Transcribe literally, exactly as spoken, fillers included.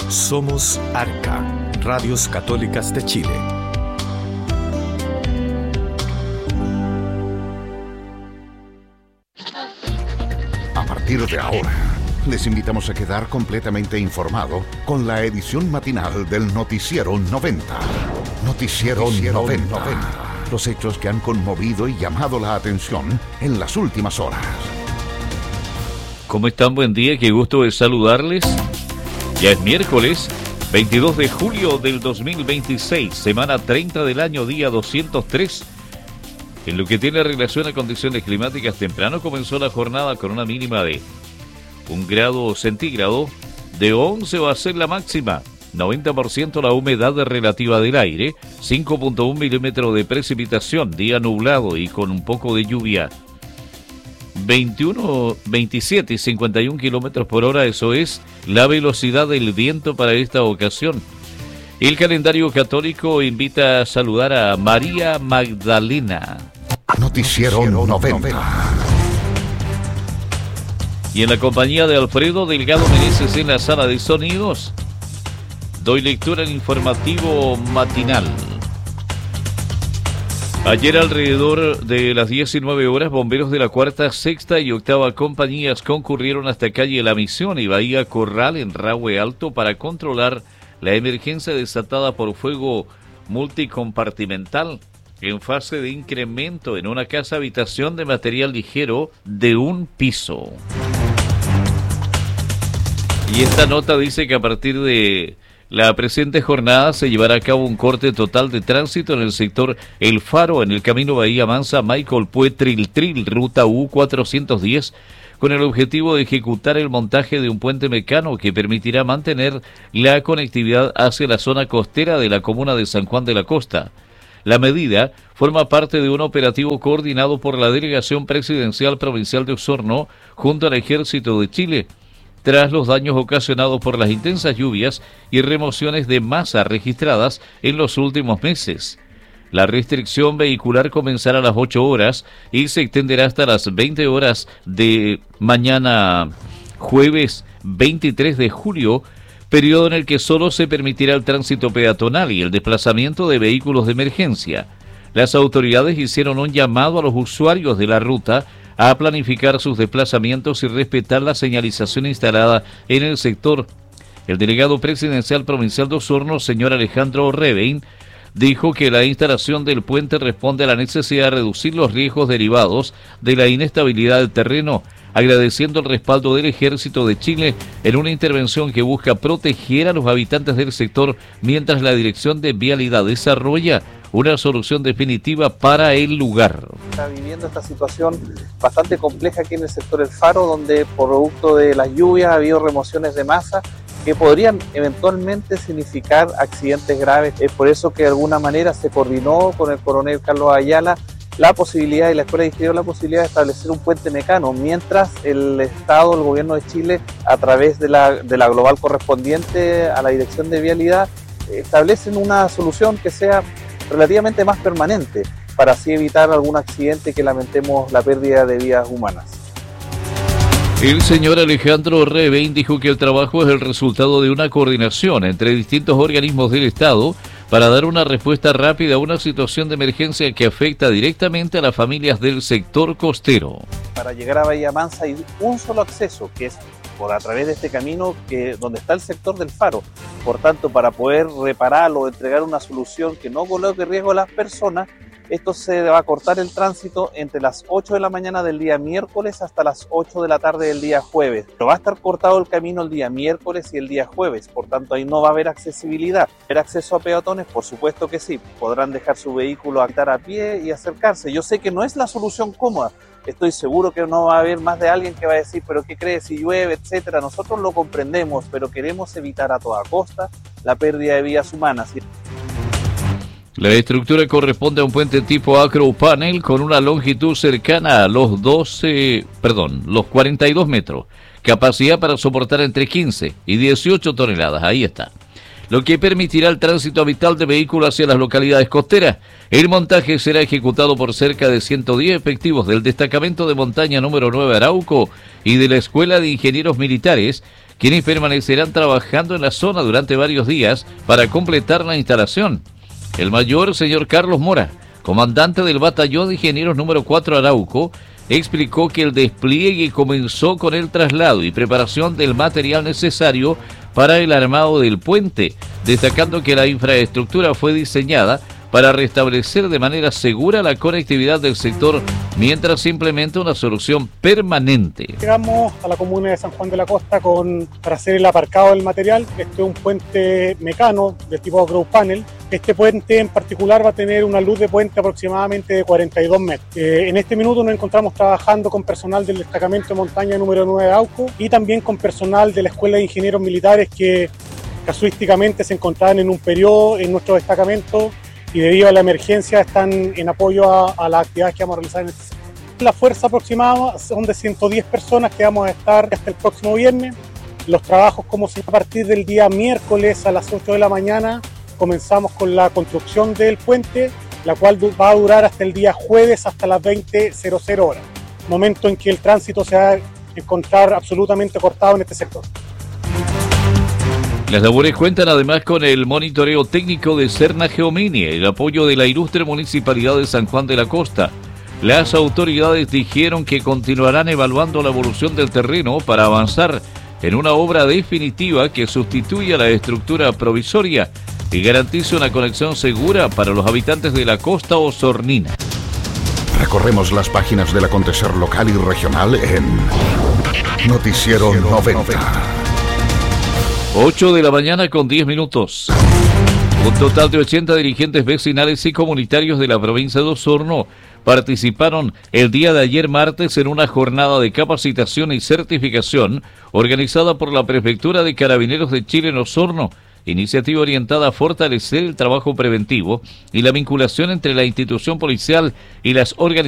Somos Arca, Radios Católicas de Chile. A partir de ahora, les invitamos a quedar completamente informado con la edición matinal del Noticiero noventa. Noticiero, Noticiero noventa. noventa. Los hechos que han conmovido y llamado la atención en las últimas horas. ¿Cómo están? Buen día, qué gusto de saludarles. Ya es miércoles, veintidós de julio del dos mil veintiséis, semana treinta del año, día doscientos tres. En lo que tiene relación a condiciones climáticas, temprano comenzó la jornada con una mínima de un grado centígrado, de once va a ser la máxima, noventa por ciento la humedad relativa del aire, cinco punto uno milímetros de precipitación, día nublado y con un poco de lluvia. veintiuno, veintisiete y cincuenta y uno kilómetros por hora, eso es la velocidad del viento para esta ocasión. El calendario católico invita a saludar a María Magdalena. Noticiero noventa. Y en la compañía de Alfredo Delgado Meneses en la sala de sonidos, doy lectura al informativo matinal. Ayer alrededor de las diecinueve horas, bomberos de la cuarta, sexta y octava compañías concurrieron hasta calle La Misión y Bahía Corral en Rahue Alto para controlar la emergencia desatada por fuego multicompartimental en fase de incremento en una casa habitación de material ligero de un piso. Y esta nota dice que a partir de la presente jornada se llevará a cabo un corte total de tránsito en el sector El Faro, en el camino Bahía Mansa, Michael Pue, Tril Tril, ruta U cuatrocientos diez, con el objetivo de ejecutar el montaje de un puente mecano que permitirá mantener la conectividad hacia la zona costera de la comuna de San Juan de la Costa. La medida forma parte de un operativo coordinado por la Delegación Presidencial Provincial de Osorno junto al Ejército de Chile, tras los daños ocasionados por las intensas lluvias y remociones de masa registradas en los últimos meses. La restricción vehicular comenzará a las ocho horas y se extenderá hasta las veinte horas de mañana jueves veintitrés de julio, periodo en el que solo se permitirá el tránsito peatonal y el desplazamiento de vehículos de emergencia. Las autoridades hicieron un llamado a los usuarios de la ruta a planificar sus desplazamientos y respetar la señalización instalada en el sector. El delegado presidencial provincial de Osorno, señor Alejandro Revein, dijo que la instalación del puente responde a la necesidad de reducir los riesgos derivados de la inestabilidad del terreno, agradeciendo el respaldo del Ejército de Chile en una intervención que busca proteger a los habitantes del sector mientras la Dirección de Vialidad desarrolla una solución definitiva para el lugar. Está viviendo esta situación bastante compleja aquí en el sector El Faro, donde por producto de las lluvias ha habido remociones de masa que podrían eventualmente significar accidentes graves. Es por eso que de alguna manera se coordinó con el coronel Carlos Ayala la posibilidad, y la Escuela de Ingeniería, la posibilidad de establecer un puente mecano, mientras el Estado, el Gobierno de Chile, a través de la, de la global correspondiente a la Dirección de Vialidad, establecen una solución que sea relativamente más permanente, para así evitar algún accidente que lamentemos la pérdida de vidas humanas. El señor Alejandro Revein dijo que el trabajo es el resultado de una coordinación entre distintos organismos del Estado para dar una respuesta rápida a una situación de emergencia que afecta directamente a las familias del sector costero. Para llegar a Bahía Mansa hay un solo acceso, que es por a través de este camino que donde está el sector del Faro. Por tanto, para poder reparar o entregar una solución que no coloque en riesgo a las personas, esto se va a cortar el tránsito entre las ocho de la mañana del día miércoles hasta las ocho de la tarde del día jueves. Pero va a estar cortado el camino el día miércoles y el día jueves, por tanto ahí no va a haber accesibilidad. ¿Haber acceso a peatones? Por supuesto que sí, podrán dejar su vehículo a estar a pie y acercarse. Yo sé que no es la solución cómoda, estoy seguro que no va a haber más de alguien que va a decir, pero ¿qué crees si llueve, etcétera? Nosotros lo comprendemos, pero queremos evitar a toda costa la pérdida de vidas humanas. La estructura corresponde a un puente tipo acro panel con una longitud cercana a los doce, perdón, los cuarenta y dos metros, capacidad para soportar entre quince y dieciocho toneladas, ahí está. lo que permitirá el tránsito habitual de vehículos hacia las localidades costeras. El montaje será ejecutado por cerca de ciento diez efectivos del destacamento de montaña número nueve Arauco y de la Escuela de Ingenieros Militares, quienes permanecerán trabajando en la zona durante varios días para completar la instalación. El mayor señor Carlos Mora, comandante del Batallón de Ingenieros número cuatro Arauco, explicó que el despliegue comenzó con el traslado y preparación del material necesario para el armado del puente, destacando que la infraestructura fue diseñada para restablecer de manera segura la conectividad del sector mientras se implementa una solución permanente. Llegamos a la comuna de San Juan de la Costa con, para hacer el aparcado del material. Este es un puente mecano de tipo ground panel. Este puente en particular va a tener una luz de puente aproximadamente de cuarenta y dos metros. Eh, en este minuto nos encontramos trabajando con personal del destacamento de montaña número nueve Arauco y también con personal de la Escuela de Ingenieros Militares que casuísticamente se encontraban en un periodo en nuestro destacamento y debido a la emergencia están en apoyo a, a las actividades que vamos a realizar en este sector. La fuerza aproximada son de ciento diez personas que vamos a estar hasta el próximo viernes. Los trabajos, como si a partir del día miércoles a las ocho de la mañana comenzamos con la construcción del puente, la cual va a durar hasta el día jueves hasta las veinte horas, momento en que el tránsito se va a encontrar absolutamente cortado en este sector. Las labores cuentan además con el monitoreo técnico de Serna Geomini y el apoyo de la ilustre Municipalidad de San Juan de la Costa. Las autoridades dijeron que continuarán evaluando la evolución del terreno para avanzar en una obra definitiva que sustituya la estructura provisoria y garantice una conexión segura para los habitantes de la costa osornina. Recorremos las páginas del acontecer local y regional en Noticiero noventa. ocho de la mañana con diez minutos. Un total de ochenta dirigentes vecinales y comunitarios de la provincia de Osorno participaron el día de ayer martes en una jornada de capacitación y certificación organizada por la Prefectura de Carabineros de Chile en Osorno, iniciativa orientada a fortalecer el trabajo preventivo y la vinculación entre la institución policial y las organizaciones